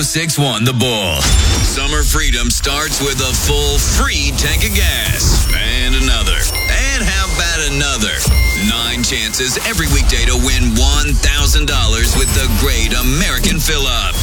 6-1 The Bull. Summer freedom starts with a full free tank of gas. And another. And how about another? 9 chances every weekday to win $1,000 with the Great American Fill-Up.